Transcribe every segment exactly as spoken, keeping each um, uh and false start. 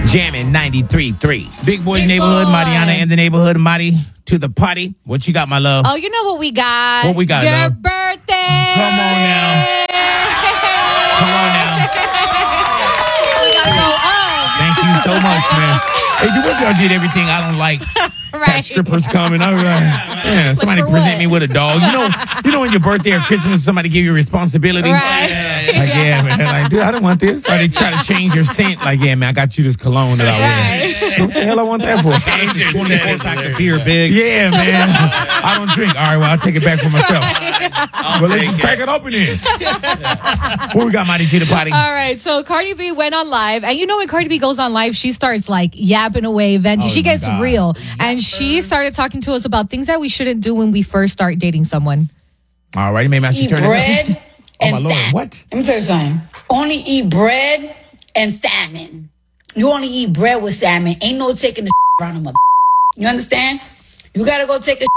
Jamming ninety-three point three. Big Boy Big Neighborhood, boy. Mariana in the neighborhood, Marty to the party. What you got, my love? Oh, you know what we got. What we got, Your love? birthday. Come on now. Come on now. We gotta go up. Thank you so much, man. Hey, dude, what y'all did everything I don't like. Right. Had strippers coming. I was like, yeah, somebody present what? me with a dog. You know, you know, on your birthday or Christmas, somebody give you a responsibility. Right. Yeah, yeah, yeah. Like, yeah, man. Like, dude, I don't want this. Or they try to change your scent. Like, yeah, man, I got you this cologne that I wear. What the hell I want that for? twenty-four pack of beer, big. Yeah, man. I don't drink. All right, well, I'll take it back for myself. Well, let's just crack it open then. What we got, Mighty G the potty? All right, so Cardi B went on live, and you know when Cardi B goes on live, she starts like yapping away, venting. Oh, she gets God. real, and she started talking to us about things that we shouldn't do when we first start dating someone. All right, maybe I should Eat turn bread it up. Oh, and my Lord, salmon. what? Let me tell you something. Only eat bread and salmon. You only eat bread with salmon. Ain't no taking the around them. You understand? You gotta go take a.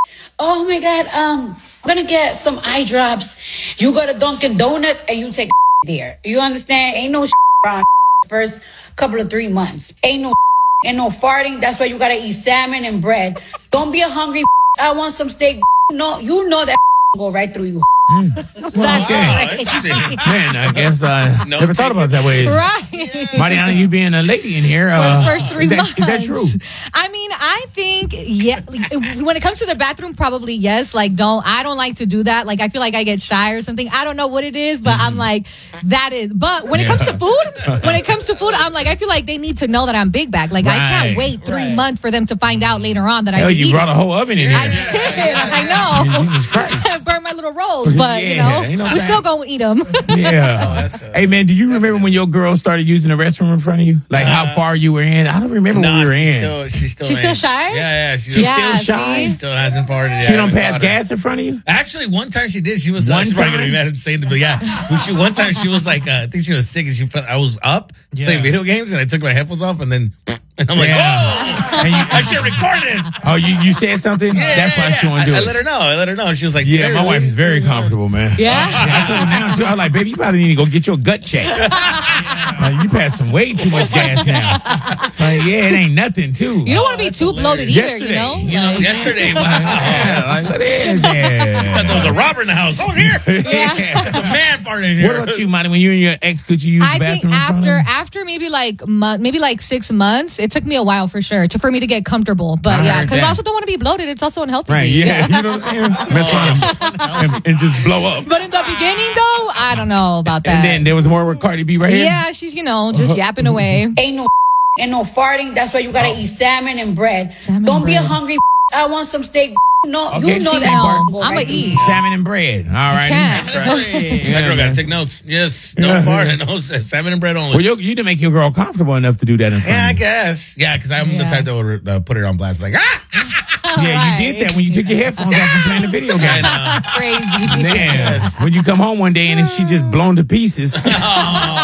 Oh my God, um, I'm gonna get some eye drops. You go to Dunkin' Donuts and you take a there. You understand? Ain't no around first couple of three months. Ain't no ain't no farting. That's why you gotta eat salmon and bread. Don't be a hungry. I want some steak. No, you know that go right through you. Mm. Well, okay. Man, I guess I No never thought about it that way. Right. Mariana, you being a lady in here. For Uh, the first three is that, months. Is that true? I mean, I think, yeah, when it comes to the bathroom, probably yes. Like, don't, I don't like to do that. Like, I feel like I get shy or something. I don't know what it is, but mm. I'm like, that is, but when it Yeah. comes to food, when it comes to food, I'm like, I feel like they need to know that I'm big bag. Like, Right. I can't wait three Right. months for them to find out later on that Hell, I you eat brought it. a whole oven in here. I did. I know. Jesus Christ. I burned my little rolls, but, Yeah, you know, ain't no we're bad. still going to eat them. Yeah. uh, Hey, man, do you remember when your girl started using the restroom in front of you? Like how far you were in? I don't remember No, when we were she's in. still, she's still She's in. still shy? Yeah, yeah. She's, She's Yeah, still shy. see? She still hasn't farted. She yet. I don't haven't pass caught her. gas in front of you? Actually, one time she did. She was One uh, probably gonna be time? mad at saying it, but yeah. When she, one time she was like, uh, I think she was sick, and she felt I was up playing video games, and I took my headphones off, and then and I'm like, Yeah. oh, And you- I should record it. Oh, you, you said something? Yeah, That's yeah, why yeah. she won't do I, it. I let her know. I let her know. She was like, Yeah, my wife is very comfortable, man. Yeah? I told her now, too. I was like, baby, you probably need to go get your gut checked. Like, you passing way too much gas now. Like, yeah, it ain't nothing, too. You don't want to be too bloated either, Yesterday, you know? you know, Like- Yesterday, wow. Yeah, like, what is I that? thought there was a robber in the house. I was here. Yeah. There's a man farting in here. What about you, Monty? When you and your ex, could you use I the think bathroom in front of after them? after maybe like mo- maybe like six months, it took me a while for sure to for me to get comfortable. But I yeah, heard because I that. also don't want to be bloated. It's also unhealthy. Right, for you. yeah. You know what I'm saying? Mess around and, and just blow up. But in the beginning, though, I don't know about that. And then there was more with Cardi B right here. yeah, she's you know just yapping away. Ain't no ain't no farting. That's why you gotta eat salmon and bread. Salmon Don't and be a bread. hungry. I want some steak. No, Okay, you know see, that. no, Go I'ma right through eat. you. Salmon and bread. All right. can't. That girl got to take notes. Yes, no Yeah. fart, no salmon and bread only. Well, you, you didn't make your girl comfortable enough to do that in front yeah, I of you. guess. Yeah, because I'm the Yeah. type that would uh, put it on blast. Like, ah! Yeah, Right. you did that when you took your headphones off and playing the video game. I know. Crazy. Man, when you come home one day and then she just blown to pieces. You know what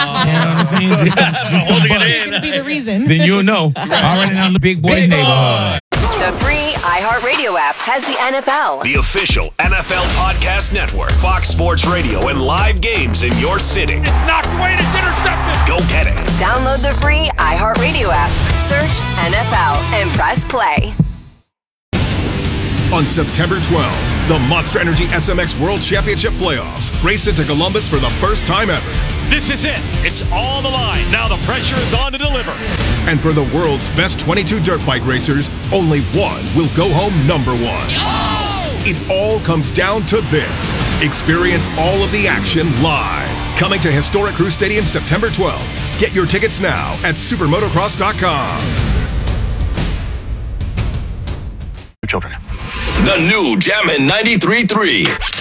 I'm saying? Just, just Holding it bust. in. Gonna be the reason. Then you'll know. Already now the big boy Big boy. neighborhood. The free iHeartRadio app has the N F L, The official N F L podcast network, Fox Sports Radio, and live games in your city. It's knocked away and it's intercepted. Go get it. Download the free iHeartRadio app, search N F L, and press play. On September twelfth, the Monster Energy S M X World Championship Playoffs race into Columbus for the first time ever. This is it. It's all on the line. Now the pressure is on to deliver. And for the world's best twenty-two dirt bike racers, only one will go home number one. It all comes down to this. Experience all of the action live. Coming to historic Crew Stadium September twelfth. Get your tickets now at supermotocross dot com. Children. The new Jammin' ninety-three point three.